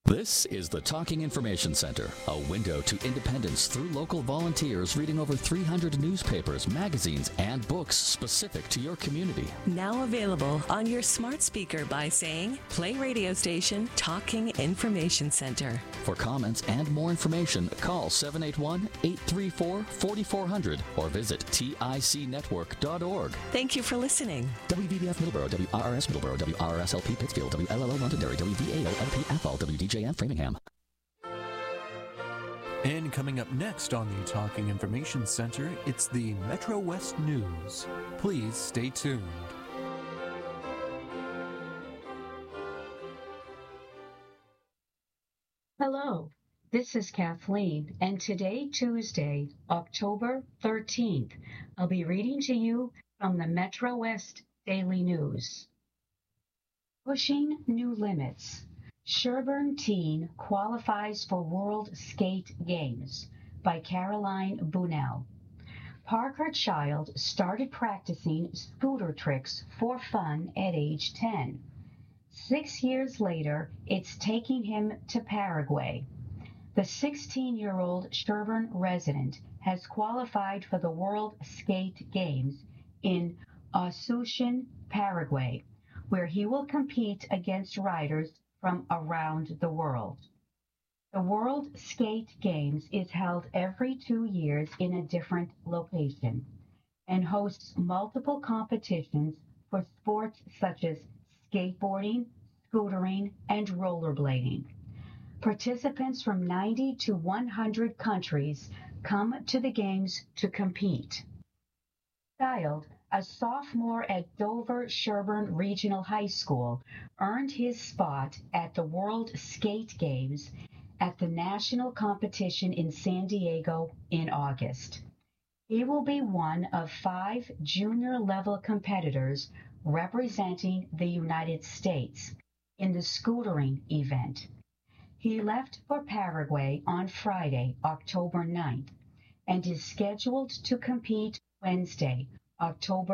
This is the Talking Information Center, a window to independence through local volunteers reading over 300 newspapers, magazines, and books specific to your community. Now available on your smart speaker by saying, play radio station Talking Information Center. For comments and more information, call 781-834-4400 or visit ticnetwork.org. Thank you for listening. WVBF Middleborough, WRRS Middleborough, WRSLP Pittsfield, WLLO Londonderry, WVAO LP Athol, WDJN Framingham. And coming up next on the Talking Information Center, it's the Metro West News. Please stay tuned. Hello, this is Kathleen, and today, Tuesday, October 13th, I'll be reading to you from the Metro West Daily News. Pushing New Limits. Sherburne Teen Qualifies for World Skate Games by Caroline Bunnell. Parker Child started practicing scooter tricks for fun at age 10. 6 years later, it's taking him to Paraguay. The 16-year-old Sherburne resident has qualified for the World Skate Games in Asunción, Paraguay, where he will compete against riders from around the world. The World Skate Games is held every 2 years in a different location and hosts multiple competitions for sports such as skateboarding, scootering, and rollerblading. Participants from 90 to 100 countries come to the games to compete. Child, a sophomore at Dover Sherburne Regional High School, earned his spot at the World Skate Games at the national competition in San Diego in August. He will be one of 5 junior-level competitors representing the United States in the scootering event. He left for Paraguay on Friday, October 9th, and is scheduled to compete Wednesday, October